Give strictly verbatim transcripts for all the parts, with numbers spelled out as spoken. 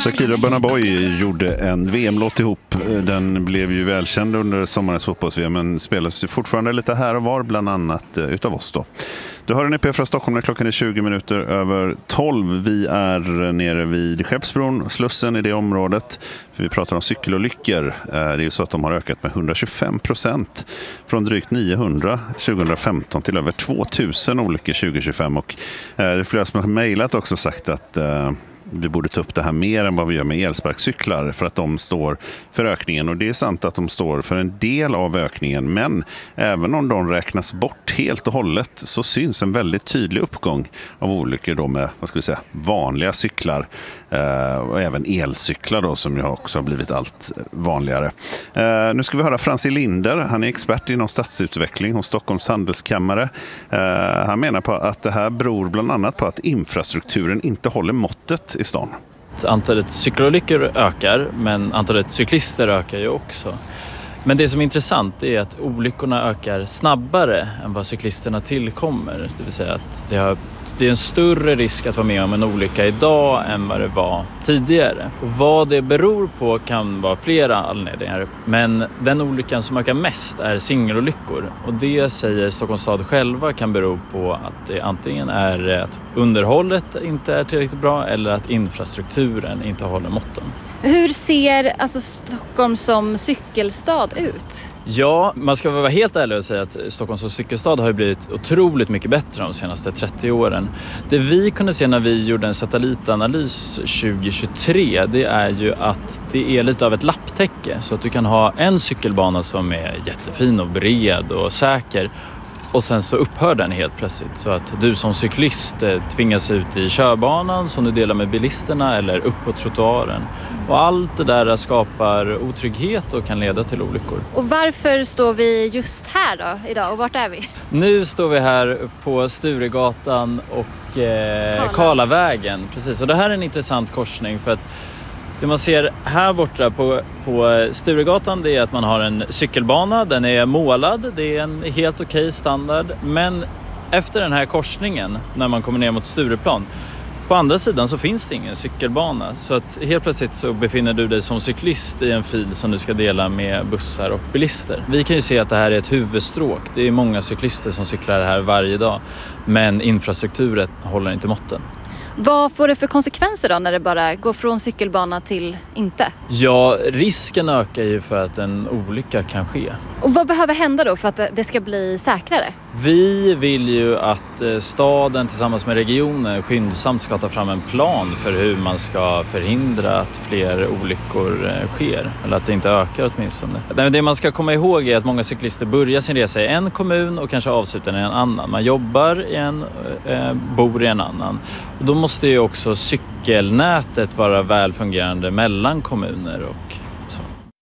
Shakira och Burna Boy gjorde en V M-låt ihop. Den blev ju välkänd under sommarens fotbolls-V M, men spelas ju fortfarande lite här och var, bland annat utav oss då. Du har en E P från Stockholm när klockan är tjugo minuter över tolv. Vi är nere vid Skeppsbron, Slussen i det området. För vi pratar om cykelolyckor. Det är ju så att de har ökat med hundratjugofem procent från drygt niohundra tjugohundrafemton till över tvåtusen olyckor tjugohundratjugofem. Och det är flera som har mejlat också sagt att vi borde ta upp det här mer än vad vi gör med elsparkcyklar, för att de står för ökningen. Och det är sant att de står för en del av ökningen, men även om de räknas bort helt och hållet så syns en väldigt tydlig uppgång av olyckor då med, vad ska vi säga, vanliga cyklar eh, och även elcyklar då, som ju också har blivit allt vanligare. Eh, nu ska vi höra Frans Linder. Han är expert inom stadsutveckling hos Stockholms handelskammare. Eh, han menar på att det här beror bland annat på att infrastrukturen inte håller måttet i stan. Antalet cykelolyckor ökar, men antalet cyklister ökar ju också. Men det som är intressant är att olyckorna ökar snabbare än vad cyklisterna tillkommer. Det vill säga att det, har, det är en större risk att vara med om en olycka idag än vad det var tidigare. Och vad det beror på kan vara flera anledningar. Men den olyckan som ökar mest är singelolyckor. Och det säger Stockholms stad själva kan bero på att det antingen är att underhållet inte är tillräckligt bra eller att infrastrukturen inte håller måtten. Hur ser alltså Stockholm som cykelstad ut? Ja, man ska vara helt ärlig och säga att Stockholm som cykelstad har blivit otroligt mycket bättre de senaste trettio åren. Det vi kunde se när vi gjorde en satellitanalys tjugohundratjugotre, det är ju att det är lite av ett lapptäcke. Så att du kan ha en cykelbana som är jättefin och bred och säker. Och sen så upphör den helt plötsligt, så att du som cyklist tvingas ut i körbanan som du delar med bilisterna eller upp på trottoaren. Och allt det där skapar otrygghet och kan leda till olyckor. Och varför står vi just här då idag, och vart är vi? Nu står vi här på Sturegatan och eh, Karlavägen. Precis, och det här är en intressant korsning för att det man ser här borta på, på Sturegatan, det är att man har en cykelbana. Den är målad, det är en helt okej standard. Men efter den här korsningen, när man kommer ner mot Stureplan, på andra sidan så finns det ingen cykelbana. Så att helt plötsligt så befinner du dig som cyklist i en fil som du ska dela med bussar och bilister. Vi kan ju se att det här är ett huvudstråk. Det är många cyklister som cyklar här varje dag. Men infrastrukturen håller inte måtten. Vad får det för konsekvenser då när det bara går från cykelbana till inte? Ja, risken ökar ju för att en olycka kan ske. Och vad behöver hända då för att det ska bli säkrare? Vi vill ju att staden tillsammans med regionen skyndsamt ska ta fram en plan för hur man ska förhindra att fler olyckor sker. Eller att det inte ökar åtminstone. Det man ska komma ihåg är att många cyklister börjar sin resa i en kommun och kanske avslutar i en annan. Man jobbar i en, eh, bor i en annan. Och då måste ju också cykelnätet vara välfungerande mellan kommuner och så.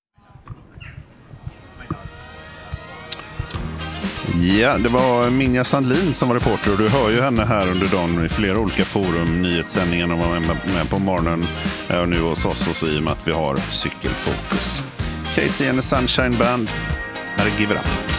Ja, det var Minja Sandlin som var reporter, och du hör ju henne här under dagen i flera olika forum, nyhetssändningar, och var med på morgonen och nu hos oss, och så i och med att vi har cykelfokus. Casey and the Sunshine Band, här är Give It Up.